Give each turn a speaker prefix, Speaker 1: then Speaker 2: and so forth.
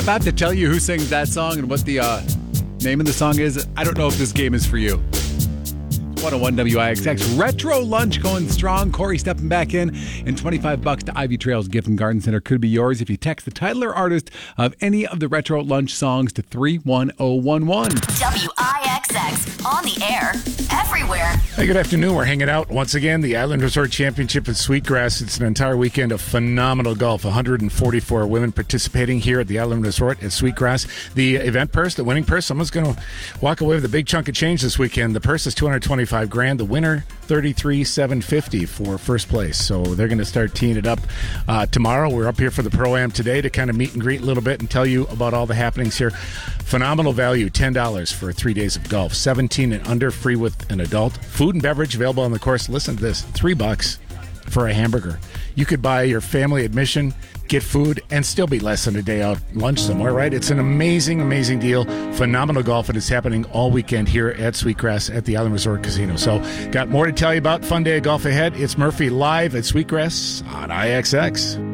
Speaker 1: If I have to tell you who sings that song and what the name of the song is, I don't know if this game is for you. 101 WIXX. Retro lunch going strong. Corey stepping back in, and $25 to Ivy Trails Gift and Garden Center could be yours if you text the title or artist of any of the retro lunch songs to 31011.
Speaker 2: WIXX on the air everywhere.
Speaker 3: Hey, good afternoon. We're hanging out once again. The Island Resort Championship at Sweetgrass. It's an entire weekend of phenomenal golf. 144 women participating here at the Island Resort at Sweetgrass. The event purse, the winning purse, someone's going to walk away with a big chunk of change this weekend. The purse is $225,000. The winner, $33,750 for first place. So they're going to start teeing it up tomorrow. We're up here for the Pro-Am today to kind of meet and greet a little bit and tell you about all the happenings here. Phenomenal value, $10 for 3 days of golf. 17 and under, free with an adult. Food and beverage available on the course. Listen to this, $3 for a hamburger. You could buy your family admission, get food, and still be less than a day out lunch somewhere, right? It's an amazing, amazing deal. Phenomenal golf, and it's happening all weekend here at Sweetgrass at the Island Resort Casino. So, got more to tell you about. Fun day of golf ahead. It's Murphy live at Sweetgrass on IXX.